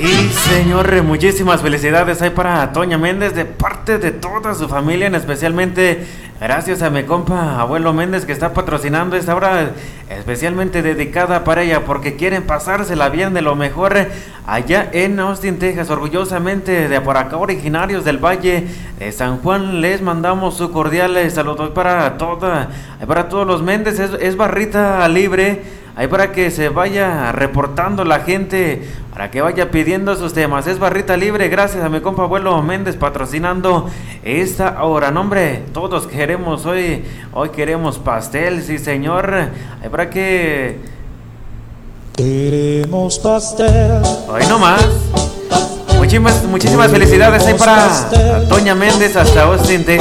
Y señor, muchísimas felicidades hay para Toña Méndez de parte de toda su familia, especialmente gracias a mi compa abuelo Méndez que está patrocinando esta hora especialmente dedicada para ella porque quieren pasársela bien de lo mejor allá en Austin, Texas. Orgullosamente de por acá, originarios del Valle de San Juan, les mandamos su cordial saludo para todos los Méndez. Es barrita libre. Ahí para que se vaya reportando la gente, para que vaya pidiendo sus temas. Es barrita libre, gracias a mi compa abuelo Méndez patrocinando esta hora. No, hombre, todos queremos hoy queremos pastel, sí señor. Ahí para que... Queremos pastel. Hoy nomás. Muchísimas felicidades ahí para Toña Méndez hasta Austin, Texas.